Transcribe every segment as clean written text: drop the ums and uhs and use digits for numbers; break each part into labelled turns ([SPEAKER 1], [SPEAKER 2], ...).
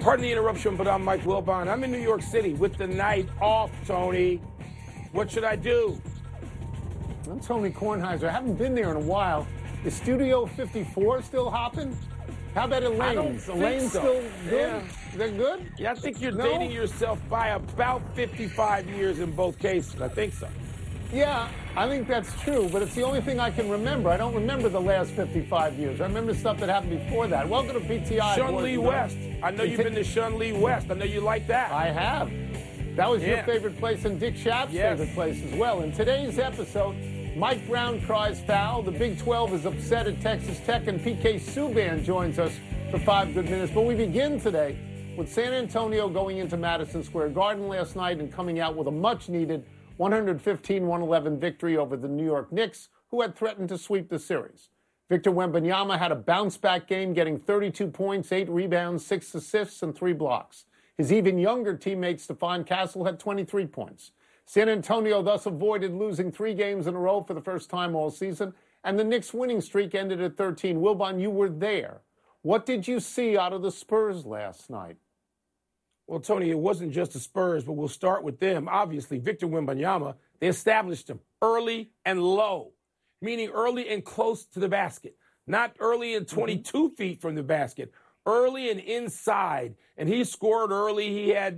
[SPEAKER 1] Pardon the interruption, but I'm Mike Wilbon. I'm in New York City with the night off, Tony. What should I do?
[SPEAKER 2] I'm Tony Kornheiser. I haven't been there in a while. Is Studio 54 still hopping? How about Elaine's? Elaine's
[SPEAKER 1] so.
[SPEAKER 2] still good?
[SPEAKER 1] Yeah.
[SPEAKER 2] They're good?
[SPEAKER 1] Yeah, I think you're
[SPEAKER 2] No?
[SPEAKER 1] dating yourself by about 55 years in both cases. I think so.
[SPEAKER 2] Yeah, I think that's true, but it's the only thing I can remember. I don't remember the last 55 years. I remember stuff that happened before that. Welcome to PTI.
[SPEAKER 1] Shun Lee West. I know you've been to Shun Lee West. I know you like that.
[SPEAKER 2] I have. That was your
[SPEAKER 1] Yeah.
[SPEAKER 2] favorite place and Dick Schaap's
[SPEAKER 1] Yes.
[SPEAKER 2] favorite place as well. In today's episode, Mike Brown cries foul. The Big 12 is upset at Texas Tech, and PK Subban joins us for 5 good minutes. But we begin today with San Antonio going into Madison Square Garden last night and coming out with a much-needed 115-111 victory over the New York Knicks, who had threatened to sweep the series. Victor Wembanyama had a bounce-back game, getting 32 points, 8 rebounds, 6 assists, and 3 blocks. His even younger teammate, Stephon Castle, had 23 points. San Antonio thus avoided losing 3 games in a row for the first time all season, and the Knicks' winning streak ended at 13. Wilbon, you were there. What did you see out of the Spurs last night?
[SPEAKER 1] Well, Tony, it wasn't just the Spurs, but we'll start with them. Obviously, Victor Wembanyama, they established him early and low, meaning early and close to the basket, not early and 22 feet from the basket, early and inside. And he scored early. He had,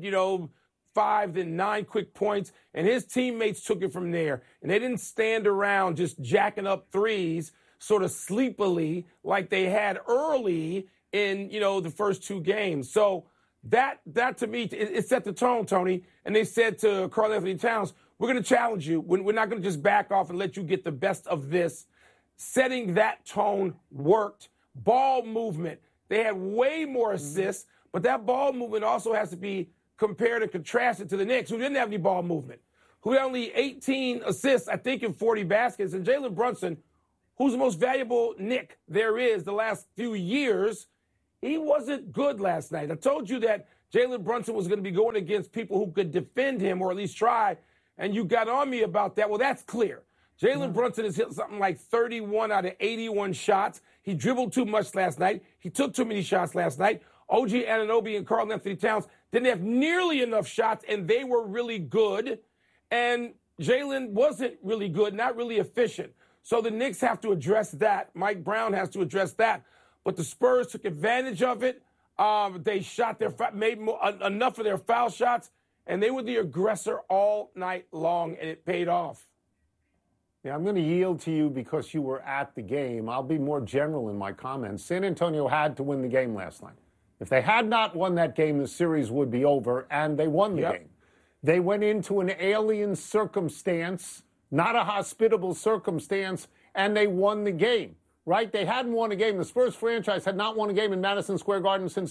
[SPEAKER 1] 5 then 9 quick points, and his teammates took it from there. And they didn't stand around just jacking up threes sort of sleepily like they had early in, the first 2 games. So that to me, it set the tone, Tony. And they said to Karl-Anthony Towns, we're going to challenge you. We're not going to just back off and let you get the best of this. Setting that tone worked. Ball movement. They had way more assists, but that ball movement also has to be compared and contrasted to the Knicks, who didn't have any ball movement, who had only 18 assists, I think, in 40 baskets. And Jalen Brunson, who's the most valuable Knick there is the last few years, he wasn't good last night. I told you that Jalen Brunson was going to be going against people who could defend him or at least try, and you got on me about that. Well, that's clear. Jalen Brunson has hit something like 31 out of 81 shots. He dribbled too much last night. He took too many shots last night. OG Anunoby and Karl-Anthony Towns didn't have nearly enough shots, and they were really good. And Jalen wasn't really good, not really efficient. So the Knicks have to address that. Mike Brown has to address that. But the Spurs took advantage of it. They made enough of their foul shots, and they were the aggressor all night long, and it paid off.
[SPEAKER 2] Yeah, I'm going to yield to you because you were at the game. I'll be more general in my comments. San Antonio had to win the game last night. If they had not won that game, the series would be over, and they won the game. They went into an alien circumstance, not a hospitable circumstance, and they won the game, right? They hadn't won a game. The Spurs franchise had not won a game in Madison Square Garden since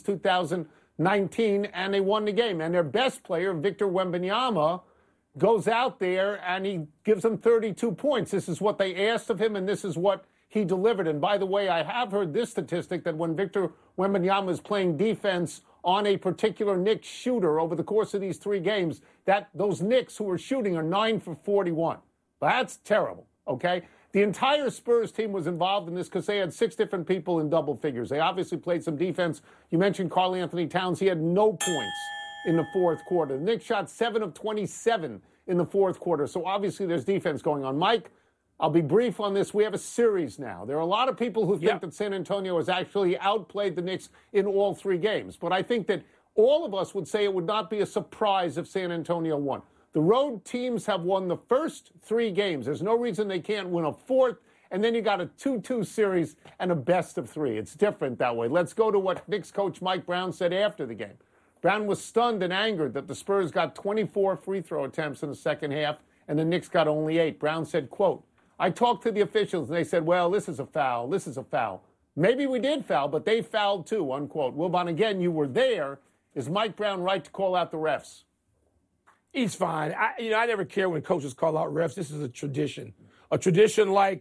[SPEAKER 2] 2019, and they won the game. And their best player, Victor Wembanyama, goes out there and he gives them 32 points. This is what they asked of him, and this is what he delivered. And by the way, I have heard this statistic that when Victor Wembanyama is playing defense on a particular Knicks shooter over the course of these 3 games, that those Knicks who are shooting are 9 for 41. That's terrible, okay? The entire Spurs team was involved in this because they had 6 different people in double figures. They obviously played some defense. You mentioned Karl-Anthony Towns. He had no points in the fourth quarter. The Knicks shot 7 of 27 in the fourth quarter. So obviously there's defense going on. Mike, I'll be brief on this. We have a series now. There are a lot of people who think that San Antonio has actually outplayed the Knicks in all 3 games. But I think that all of us would say it would not be a surprise if San Antonio won. The road teams have won the first 3 games. There's no reason they can't win a 4th. And then you got a 2-2 series and a best of 3. It's different that way. Let's go to what Knicks coach Mike Brown said after the game. Brown was stunned and angered that the Spurs got 24 free throw attempts in the second half and the Knicks got only 8. Brown said, quote, I talked to the officials and they said, well, this is a foul. This is a foul. Maybe we did foul, but they fouled too, unquote. Wilbon, again, you were there. Is Mike Brown right to call out the refs?
[SPEAKER 1] He's fine. I never care when coaches call out refs. This is a tradition like,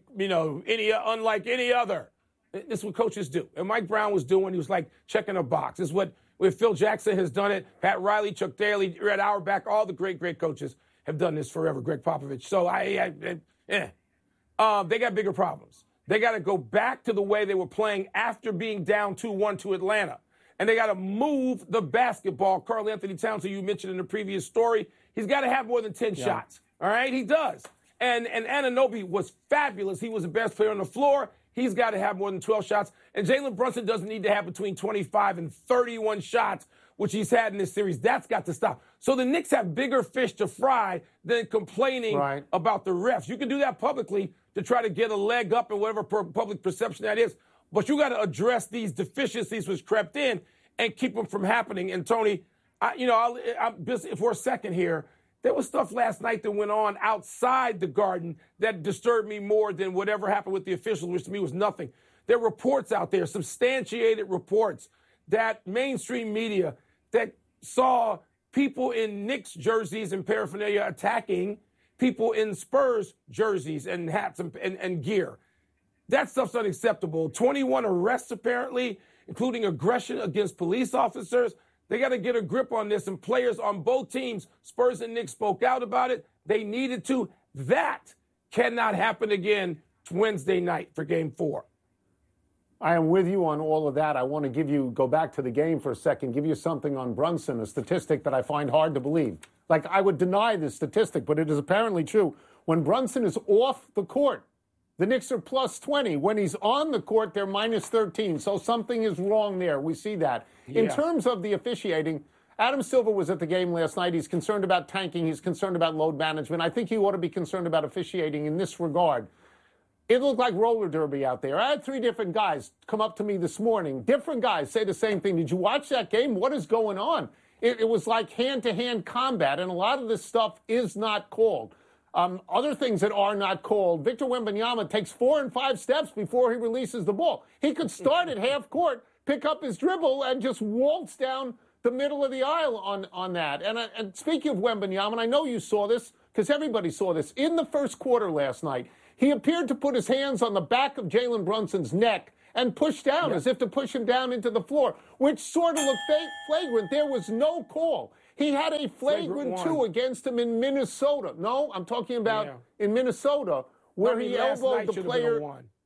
[SPEAKER 1] unlike any other. This is what coaches do. And Mike Brown was doing, he was like checking a box. This is what Phil Jackson has done it. Pat Riley, Chuck Daly, Red Auerbach, all the great, great coaches have done this forever. Greg Popovich. So they got bigger problems. They got to go back to the way they were playing after being down 2-1 to Atlanta. and they got to move the basketball. Karl Anthony Towns, who you mentioned in the previous story, he's got to have more than 10 shots. All right, he does. And Anunoby was fabulous. He was the best player on the floor. He's got to have more than 12 shots. And Jalen Brunson doesn't need to have between 25 and 31 shots, which he's had in this series. That's got to stop. So the Knicks have bigger fish to fry than complaining about the refs. You can do that publicly to try to get a leg up in whatever public perception that is. But you got to address these deficiencies which crept in and keep them from happening. And, Tony, I'm just for a second here. There was stuff last night that went on outside the Garden that disturbed me more than whatever happened with the officials, which to me was nothing. There are reports out there, substantiated reports, that mainstream media that saw people in Knicks jerseys and paraphernalia attacking people in Spurs jerseys and hats and gear. That stuff's unacceptable. 21 arrests, apparently, including aggression against police officers. They got to get a grip on this, and players on both teams, Spurs and Knicks, spoke out about it. They needed to. That cannot happen again Wednesday night for Game 4.
[SPEAKER 2] I am with you on all of that. I want to go back to the game for a second, give you something on Brunson, a statistic that I find hard to believe. Like, I would deny this statistic, but it is apparently true. When Brunson is off the court, the Knicks are plus 20. When he's on the court, they're minus 13. So something is wrong there. We see that. Yeah. In terms of the officiating, Adam Silver was at the game last night. He's concerned about tanking. He's concerned about load management. I think he ought to be concerned about officiating in this regard. It looked like roller derby out there. I had 3 different guys come up to me this morning. Different guys say the same thing. Did you watch that game? What is going on? It was like hand-to-hand combat, and a lot of this stuff is not called. Other things that are not called, Victor Wembanyama takes 4 and 5 steps before he releases the ball. He could start at half court, pick up his dribble, and just waltz down the middle of the aisle on that. And speaking of Wembanyama, and I know you saw this because everybody saw this, in the first quarter last night, he appeared to put his hands on the back of Jalen Brunson's neck and push down as if to push him down into the floor, which sort of looked flagrant. There was no call. He had a flagrant 2 against him in Minnesota. No, I'm talking about in Minnesota where he elbowed the player.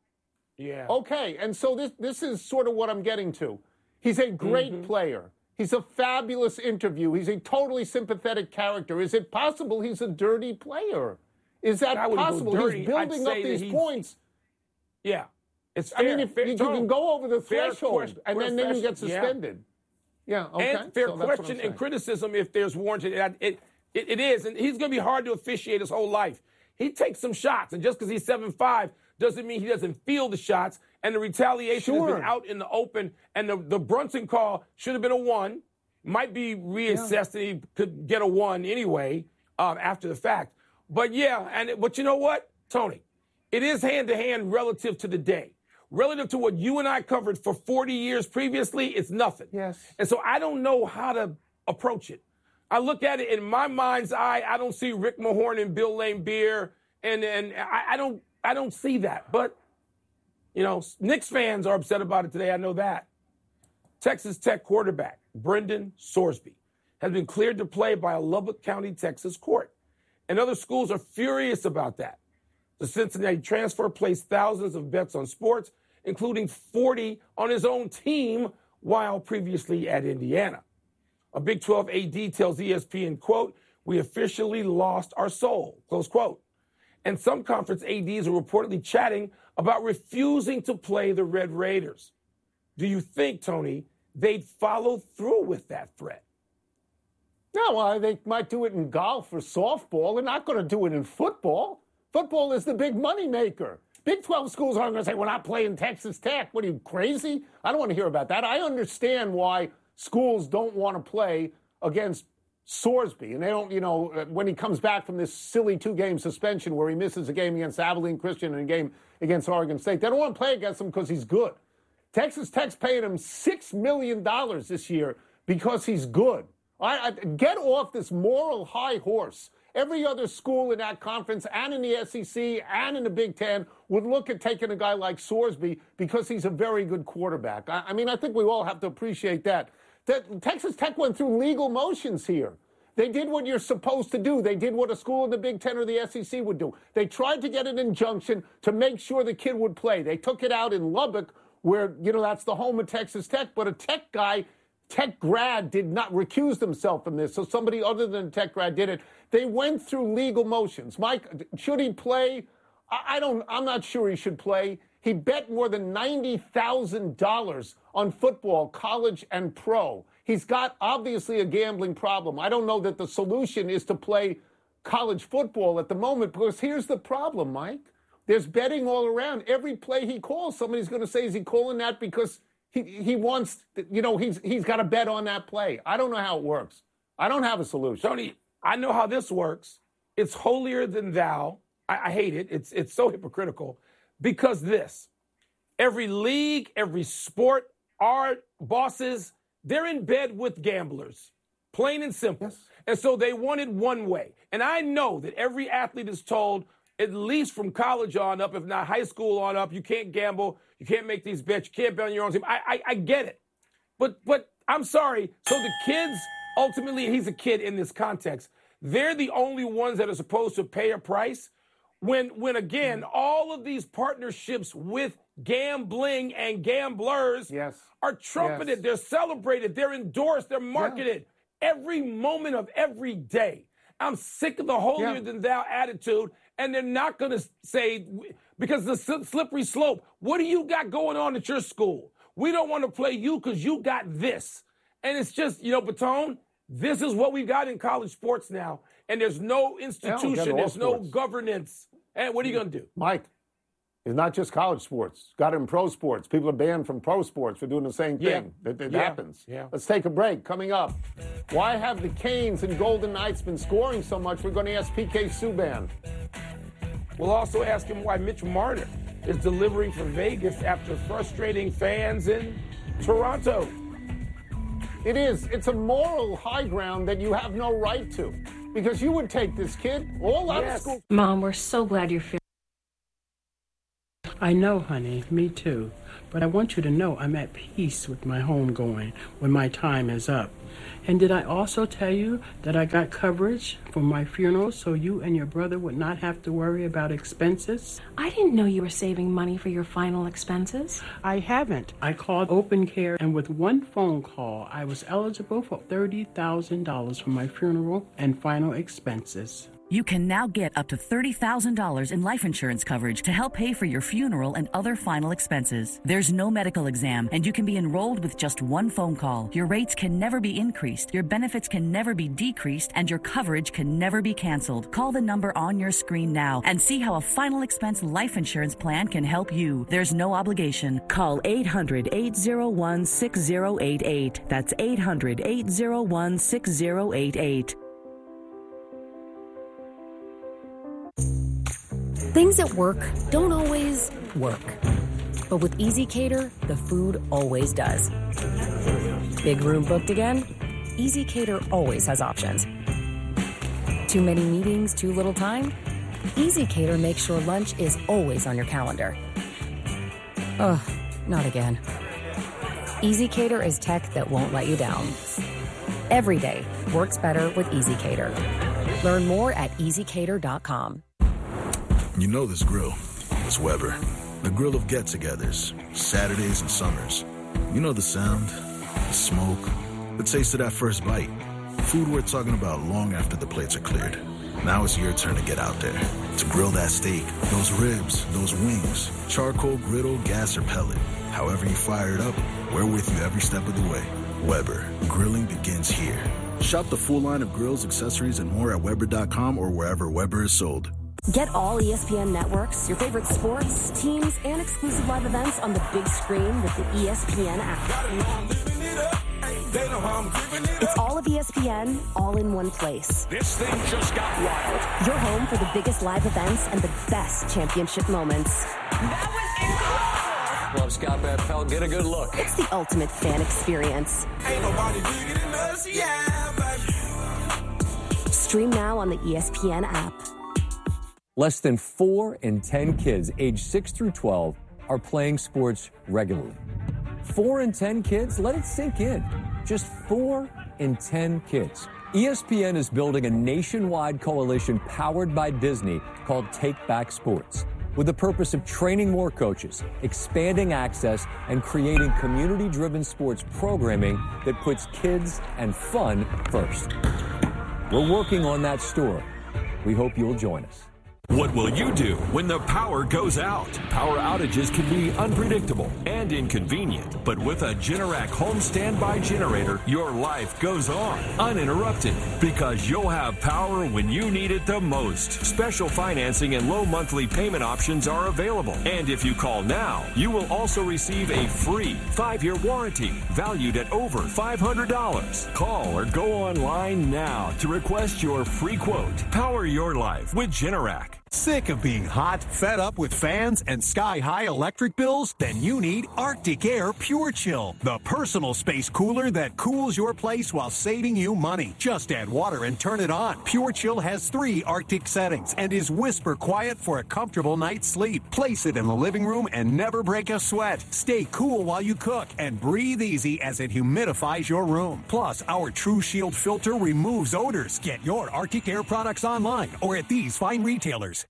[SPEAKER 1] Yeah.
[SPEAKER 2] Okay, and so this is sort of what I'm getting to. He's a great player. He's a fabulous interview. He's a totally sympathetic character. Is it possible he's a dirty player? Is that possible? He's building up these points.
[SPEAKER 1] Yeah. It's fair.
[SPEAKER 2] I mean, if you can go over the threshold, and then you get suspended. Yeah, okay.
[SPEAKER 1] And fair question and criticism if there's warranted. It is, and he's going to be hard to officiate his whole life. He takes some shots, and just because he's 7'5" doesn't mean he doesn't feel the shots. And the retaliation has been out in the open, and the Brunson call should have been a 1. Might be reassessed, and he could get a 1 anyway after the fact. But but you know what, Tony? It is hand-to-hand relative to the day. Relative to what you and I covered for 40 years previously, it's nothing.
[SPEAKER 2] Yes.
[SPEAKER 1] And so I don't know how to approach it. I look at it in my mind's eye. I don't see Rick Mahorn and Bill Laimbeer, and I don't see that. But, Knicks fans are upset about it today. I know that. Texas Tech quarterback Brendan Sorsby has been cleared to play by a Lubbock County, Texas court. And other schools are furious about that. The Cincinnati transfer placed thousands of bets on sports, including 40 on his own team while previously at Indiana. A Big 12 AD tells ESPN, quote, "We officially lost our soul," close quote. And some conference ADs are reportedly chatting about refusing to play the Red Raiders. Do you think, Tony, they'd follow through with that threat?
[SPEAKER 2] No, well, they might do it in golf or softball. They're not going to do it in football. Football is the big money maker. Big 12 schools aren't going to say, we're not playing Texas Tech. What are you, crazy? I don't want to hear about that. I understand why schools don't want to play against Sorsby. And they don't, when he comes back from this silly 2-game suspension where he misses a game against Abilene Christian and a game against Oregon State, they don't want to play against him because he's good. Texas Tech's paying him $6 million this year because he's good. Get off this moral high horse. Every other school in that conference and in the SEC and in the Big Ten would look at taking a guy like Sorsby because he's a very good quarterback. I mean, I think we all have to appreciate that. Texas Tech went through legal motions here. They did what you're supposed to do. They did what a school in the Big Ten or the SEC would do. They tried to get an injunction to make sure the kid would play. They took it out in Lubbock, where, that's the home of Texas Tech, but a Tech guy Tech grad did not recuse himself from this, so somebody other than a Tech grad did it. They went through legal motions. Mike, should he play? I'm not sure he should play. He bet more than $90,000 on football, college and pro. He's got obviously a gambling problem. I don't know that the solution is to play college football at the moment, because here's the problem, Mike. There's betting all around. Every play he calls, somebody's going to say, is he calling that because he wants, he's got to bet on that play. I don't know how it works. I don't have a solution.
[SPEAKER 1] Tony, I know how this works. It's holier than thou. I hate it. It's so hypocritical because every league, every sport, our bosses, they're in bed with gamblers, plain and simple.
[SPEAKER 2] Yes.
[SPEAKER 1] And so they want it one way. And I know that every athlete is told, at least from college on up, if not high school on up, you can't gamble, you can't make these bets, you can't bet on your own team. I get it. But I'm sorry. So the kids, ultimately, he's a kid in this context, they're the only ones that are supposed to pay a price when again, all of these partnerships with gambling and gamblers are trumpeted, they're celebrated, they're endorsed, they're marketed every moment of every day. I'm sick of the holier than thou attitude, and they're not going to say, because the slippery slope, what do you got going on at your school? We don't want to play you because you got this. And it's just, Baton, this is what we've got in college sports now. And there's no institution, there's no governance. And what are you going to do?
[SPEAKER 2] Mike, it's not just college sports. Got it in pro sports. People are banned from pro sports for doing the same thing. It happens. Yeah. Let's take a break. Coming up, why have the Canes and Golden Knights been scoring so much? We're going to ask PK Subban.
[SPEAKER 1] We'll also ask him why Mitch Marner is delivering from Vegas after frustrating fans in Toronto.
[SPEAKER 2] It is. It's a moral high ground that you have no right to. Because you would take this kid all out of school.
[SPEAKER 3] Mom, we're so glad you're feeling.
[SPEAKER 4] I know, honey. Me too. But I want you to know I'm at peace with my homegoing when my time is up. And did I also tell you that I got coverage for my funeral so you and your brother would not have to worry about expenses?
[SPEAKER 3] I didn't know you were saving money for your final expenses.
[SPEAKER 4] I haven't. I called Open Care, and with one phone call, I was eligible for $30,000 for my funeral and final expenses.
[SPEAKER 5] You can now get up to $30,000 in life insurance coverage to help pay for your funeral and other final expenses. There's no medical exam, and you can be enrolled with just one phone call. Your rates can never be increased, your benefits can never be decreased, and your coverage can never be canceled. Call the number on your screen now and see how a final expense life insurance plan can help you. There's no obligation. Call 800-801-6088. That's 800-801-6088.
[SPEAKER 6] Things at work don't always work. But with EasyCater, the food always does. Big room booked again? EasyCater always has options. Too many meetings, too little time? EasyCater makes sure lunch is always on your calendar. Ugh, not again. EasyCater is tech that won't let you down. Every day works better with EasyCater. Learn more at easycater.com.
[SPEAKER 7] You know this grill. It's Weber. The grill of get-togethers, Saturdays and summers. You know the sound, the smoke, the taste of that first bite. Food we're talking about long after the plates are cleared. Now it's your turn to get out there. To grill that steak, those ribs, those wings, charcoal, griddle, gas, or pellet. However you fire it up, we're with you every step of the way. Weber. Grilling begins here. Shop the full line of grills, accessories, and more at Weber.com or wherever Weber is sold.
[SPEAKER 6] Get all ESPN networks, your favorite sports, teams, and exclusive live events on the big screen with the ESPN app. It's all of ESPN, all in one place.
[SPEAKER 8] This thing just got wild.
[SPEAKER 6] Your home for the biggest live events and the best championship moments.
[SPEAKER 8] That was incredible. Love Scott Van Pelt. Get a good look.
[SPEAKER 6] It's the ultimate fan experience.
[SPEAKER 8] Ain't nobody bigger than us, yeah, baby.
[SPEAKER 6] Stream now on the ESPN app.
[SPEAKER 9] Less than 4 in 10 kids aged 6 through 12 are playing sports regularly. 4 in 10 kids? Let it sink in. Just 4 in 10 kids. ESPN is building a nationwide coalition powered by Disney called Take Back Sports. with the purpose of training more coaches, expanding access, and creating community-driven sports programming that puts kids and fun first. We're working on that story. We hope you'll join us.
[SPEAKER 10] What will you do when the power goes out? Power outages can be unpredictable and inconvenient, but with a Generac home standby generator, your life goes on uninterrupted because you'll have power when you need it the most. Special financing and low monthly payment options are available. And if you call now, you will also receive a free 5-year warranty valued at over $500. Call or go online now to request your free quote. Power your life with Generac.
[SPEAKER 11] Sick of being hot, fed up with fans and sky-high electric bills? Then you need Arctic Air Pure Chill, the personal space cooler that cools your place while saving you money. Just add water and turn it on. Pure Chill has 3 Arctic settings and is whisper quiet for a comfortable night's sleep. Place it in the living room and never break a sweat. Stay cool while you cook and breathe easy as it humidifies your room. Plus, our True Shield filter removes odors. Get your Arctic Air products online or at these fine retailers.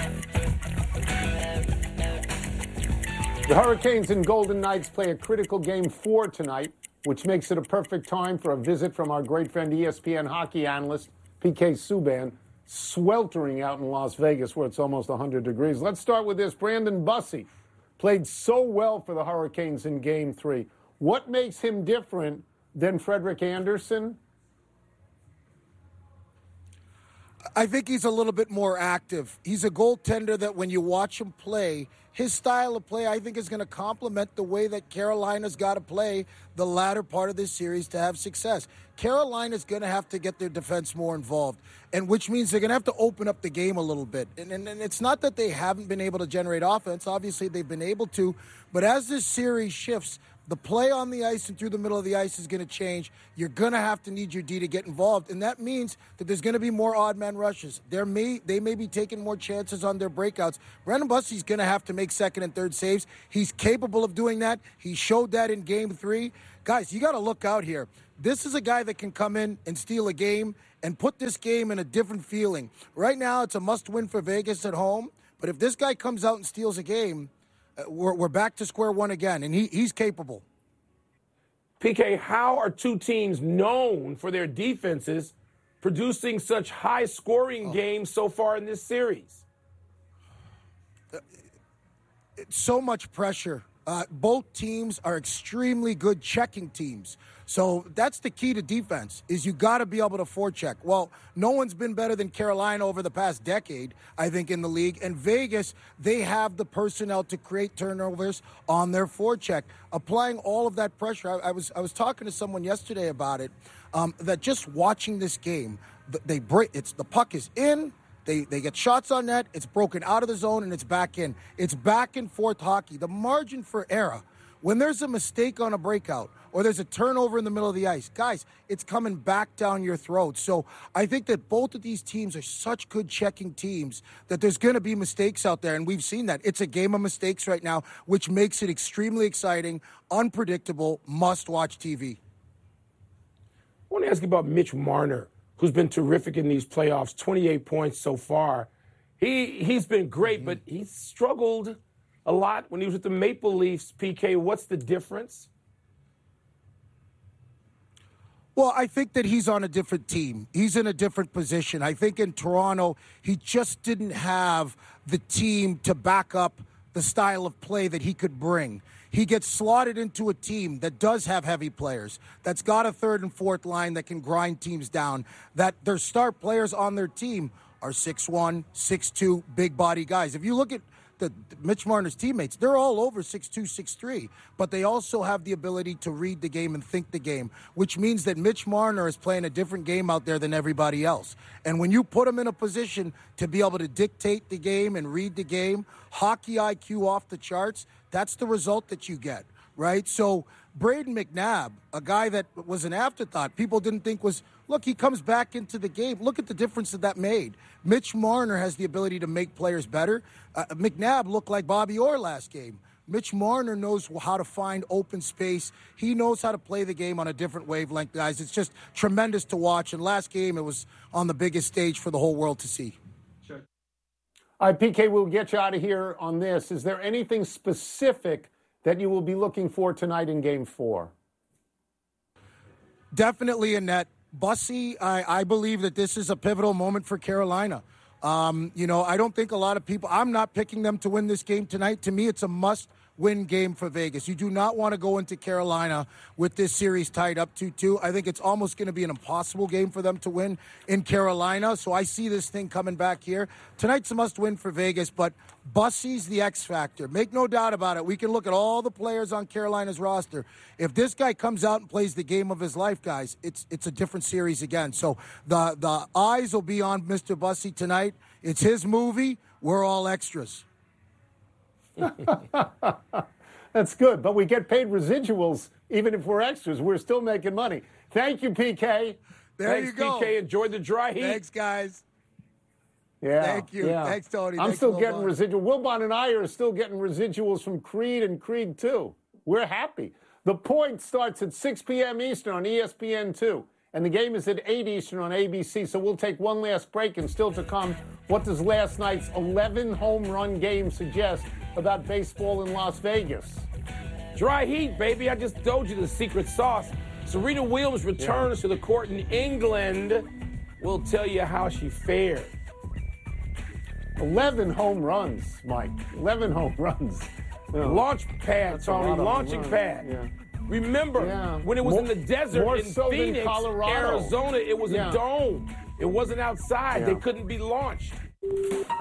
[SPEAKER 2] The Hurricanes and Golden Knights play a critical Game 4 tonight, which makes it a perfect time for a visit from our great friend ESPN hockey analyst PK Subban, sweltering out in Las Vegas where it's almost 100 degrees. Let's start with this. Brandon Bussi played so well for the Hurricanes in Game 3. What makes him different than Frederik Andersen?
[SPEAKER 12] I think he's a little bit more active. He's a goaltender that when you watch him play, his style of play, I think, is going to complement the way that Carolina's got to play the latter part of this series to have success. Carolina's going to have to get their defense more involved, and which means they're going to have to open up the game a little bit. And it's not that they haven't been able to generate offense. Obviously, they've been able to. But as this series shifts, the play on the ice and through the middle of the ice is going to change. You're going to have to need your D to get involved, and that means that there's going to be more odd man rushes. They may be taking more chances on their breakouts. Brandon Bussi's going to have to make second and third saves. He's capable of doing that. He showed that in Game 3. Guys, you got to look out here. This is a guy that can come in and steal a game and put this game in a different feeling. Right now, it's a must-win for Vegas at home, but if this guy comes out and steals a game, we're back to square one again, and he's capable.
[SPEAKER 1] PK, how are two teams known for their defenses producing such high-scoring games so far in this series?
[SPEAKER 12] It's so much pressure. Both teams are extremely good checking teams. So that's the key to defense, is you got to be able to forecheck. Well, no one's been better than Carolina over the past decade, I think, in the league. And Vegas, they have the personnel to create turnovers on their forecheck, applying all of that pressure. I was talking to someone yesterday about it, that just watching this game, the puck is in. They get shots on net, it's broken out of the zone, and it's back in. It's back and forth hockey. The margin for error, when there's a mistake on a breakout or there's a turnover in the middle of the ice, guys, it's coming back down your throat. So I think that both of these teams are such good checking teams that there's going to be mistakes out there, and we've seen that. It's a game of mistakes right now, which makes it extremely exciting, unpredictable, must-watch TV.
[SPEAKER 1] I want to ask you about Mitch Marner, who's been terrific in these playoffs, 28 points so far. He's been great, but he's struggled a lot when he was with the Maple Leafs. PK, what's the difference?
[SPEAKER 12] Well, I think that he's on a different team. He's in a different position. I think in Toronto, he just didn't have the team to back up the style of play that he could bring. He gets slotted into a team that does have heavy players, that's got a third and fourth line that can grind teams down, that their star players on their team are 6'1", 6'2", big body guys. If you look at Mitch Marner's teammates, they're all over 6'2", 6'3", but they also have the ability to read the game and think the game, which means that Mitch Marner is playing a different game out there than everybody else. And when you put him in a position to be able to dictate the game and read the game, hockey IQ off the charts, that's the result that you get, right? So Braden McNabb, a guy that was an afterthought, people didn't think was, look, he comes back into the game. Look at the difference that made. Mitch Marner has the ability to make players better. McNabb looked like Bobby Orr last game. Mitch Marner knows how to find open space. He knows how to play the game on a different wavelength, guys. It's just tremendous to watch. And last game, it was on the biggest stage for the whole world to see.
[SPEAKER 2] All right, PK, we'll get you out of here on this. Is there anything specific that you will be looking for tonight in Game 4?
[SPEAKER 12] Definitely in that. Bussy, I believe that this is a pivotal moment for Carolina. I don't think a lot of people, I'm not picking them to win this game tonight. To me, it's a must-win game for Vegas. You do not want to go into Carolina with this series tied up 2-2. I think it's almost going to be an impossible game for them to win in Carolina. So I see this thing coming back here. Tonight's a must-win for Vegas, but Bussy's the X factor. Make no doubt about it. We can look at all the players on Carolina's roster. If this guy comes out and plays the game of his life, guys, it's a different series again. So the eyes will be on Mr. Bussy tonight. It's his movie. We're all extras.
[SPEAKER 2] That's good, but we get paid residuals even if we're extras. We're still making money. Thank you, PK.
[SPEAKER 12] Thanks, you go.
[SPEAKER 1] PK. Enjoy the dry heat.
[SPEAKER 12] Thanks, guys.
[SPEAKER 2] Yeah.
[SPEAKER 12] Thank you.
[SPEAKER 2] Yeah.
[SPEAKER 12] Thanks, Tony.
[SPEAKER 2] I'm
[SPEAKER 12] Thanks,
[SPEAKER 2] still getting
[SPEAKER 12] Wilbon.
[SPEAKER 2] residual. Wilbon and I are still getting residuals from Creed and Creed 2. We're happy. The Point starts at 6 p.m. Eastern on ESPN2. And the game is at 8 Eastern on ABC. So we'll take one last break, and still to come, what does last night's 11 home run game suggest about baseball in Las Vegas?
[SPEAKER 1] Dry heat, baby. I just told you the secret sauce. Serena Williams returns to the court in England. We'll tell you how she fared.
[SPEAKER 2] 11 home runs, Mike. 11 home runs. Yeah.
[SPEAKER 1] Launch pad, Tony. Launching pad.
[SPEAKER 2] Yeah.
[SPEAKER 1] Remember, when it was in the desert in
[SPEAKER 2] so
[SPEAKER 1] Phoenix,
[SPEAKER 2] Colorado.
[SPEAKER 1] Arizona, it was a dome. It wasn't outside. They couldn't be launched.